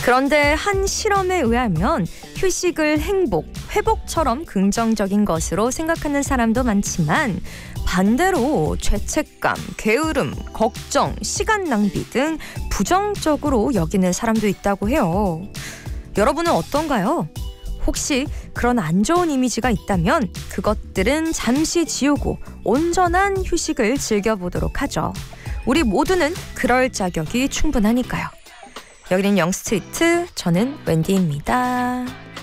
그런데 한 실험에 의하면 휴식을 행복, 회복처럼 긍정적인 것으로 생각하는 사람도 많지만 반대로 죄책감, 게으름, 걱정, 시간 낭비 등 부정적으로 여기는 사람도 있다고 해요. 여러분은 어떤가요? 혹시 그런 안 좋은 이미지가 있다면 그것들은 잠시 지우고 온전한 휴식을 즐겨보도록 하죠. 우리 모두는 그럴 자격이 충분하니까요. 여기는 영스트리트, 저는 웬디입니다.